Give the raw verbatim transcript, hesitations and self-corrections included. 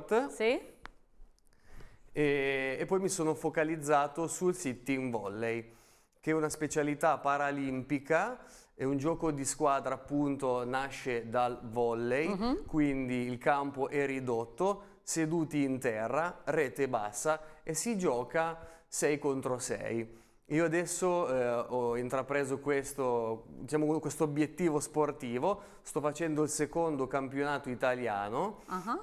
sport. Sì. E, e poi mi sono focalizzato sul sitting volley, che è una specialità paralimpica, è un gioco di squadra, appunto, nasce dal volley, Mhm. quindi il campo è ridotto, seduti in terra, rete bassa e si gioca sei contro sei. Io adesso eh, ho intrapreso questo, diciamo, questo obiettivo sportivo, sto facendo il secondo campionato italiano. Ah.